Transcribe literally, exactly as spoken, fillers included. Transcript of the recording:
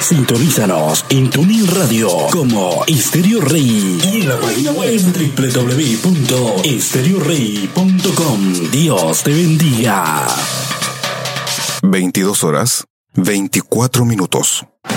Sintonízanos en TuneIn Radio como Estéreo Rey y en la página web doble u doble u doble u punto estéreo rey punto com. Dios te bendiga. veintidós horas, veinticuatro minutos.